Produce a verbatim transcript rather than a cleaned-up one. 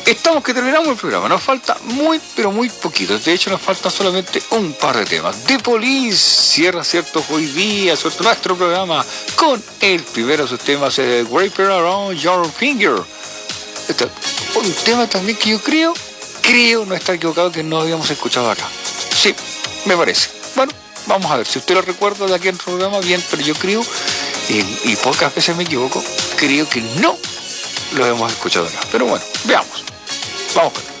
Estamos que terminamos el programa, nos falta muy pero muy poquito, de hecho nos falta solamente un par de temas. The Police cierra cierto hoy día cierto, nuestro programa con el primero de sus temas, eh, Wrapping Around Your Finger. Este, un tema también que yo creo, creo no estar equivocado, que no habíamos escuchado acá. Sí, me parece. Bueno, vamos a ver, si usted lo recuerda de aquí en el programa, bien, pero yo creo, y, y pocas veces me equivoco, creo que no lo hemos escuchado acá. Pero bueno, veamos. Vamos con él.